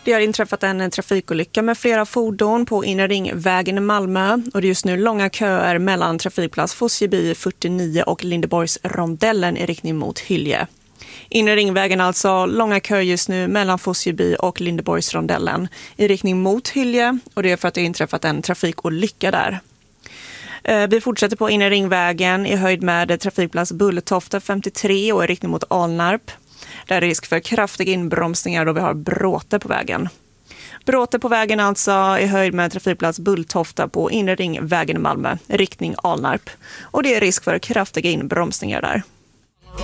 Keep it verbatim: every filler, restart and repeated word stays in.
Det har inträffat en trafikolycka med flera fordon på Inre Ringvägen i Malmö och det är just nu långa köer mellan trafikplats Fosieby fyrtionio och Lindeborgsrondellen i riktning mot Hylje. Inre Ringvägen alltså, långa köer just nu mellan Fosieby och Lindeborgsrondellen i riktning mot Hylje och det är för att det har inträffat en trafikolycka där. Vi fortsätter på Inre Ringvägen i höjd med trafikplats Bulltofta femtiotre och i riktning mot Alnarp. Där är risk för kraftiga inbromsningar då vi har bråte på vägen. Bråte på vägen alltså i höjd med trafikplats Bulltofta på Inre Ringvägen i Malmö, riktning Alnarp. Och det är risk för kraftiga inbromsningar där.